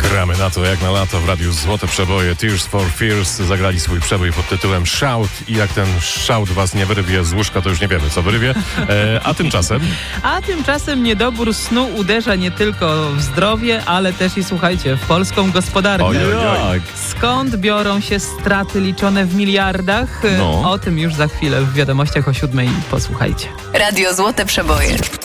Gramy na to jak na lato w radiu Złote Przeboje. Tears for Fears zagrali swój przebój pod tytułem Shout i jak ten shout was nie wyrwie z łóżka, to już nie wiemy, co wyrwie. A tymczasem niedobór snu uderza nie tylko w zdrowie, ale też i, słuchajcie, w polską gospodarkę. Oj. Skąd biorą się straty liczone w miliardach? No. O tym już za chwilę w wiadomościach o 7:00. Posłuchajcie. Radio Złote Przeboje.